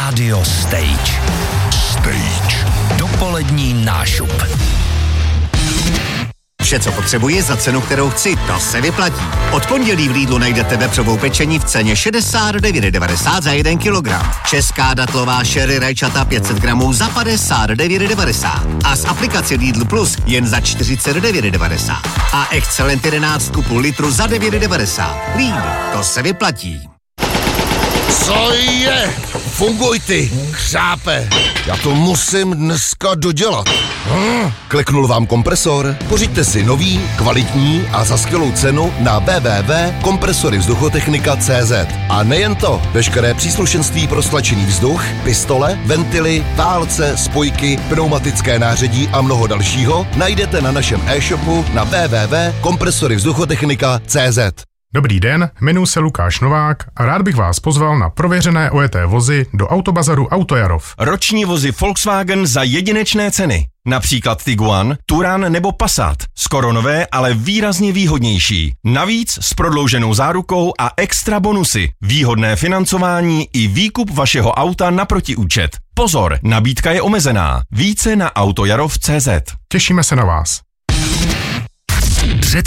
Radio Stage. Dopolední nášup. Vše, co potřebuji za cenu, kterou chci, to se vyplatí. Od pondělí v Lidlu najdete vepřovou pečení v ceně 69,90 za 1 kilogram. Česká datlová sherry rajčata 500 gramů za 59,90. A z aplikace Lidl Plus jen za 49,90. A Excelent 11 litru za 9,90. Lidl, to se vyplatí. Co je? Funguj ty, křápe. Já to musím dneska dodělat. Kliknul vám kompresor? Pořiďte si nový, kvalitní a za skvělou cenu na www.kompresoryvzduchotechnika.cz. A nejen to, veškeré příslušenství pro stlačený vzduch, pistole, ventily, válce, spojky, pneumatické nářadí a mnoho dalšího najdete na našem e-shopu na www.kompresoryvzduchotechnika.cz. Dobrý den, jmenuji se Lukáš Novák a rád bych vás pozval na prověřené ojeté vozy do Autobazaru Autojarov. Roční vozy Volkswagen za jedinečné ceny. Například Tiguan, Touran nebo Passat. Skoro nové, ale výrazně výhodnější. Navíc s prodlouženou zárukou a extra bonusy. Výhodné financování i výkup vašeho auta na protiúčet. Pozor, nabídka je omezená. Více na autojarov.cz. Těšíme se na vás.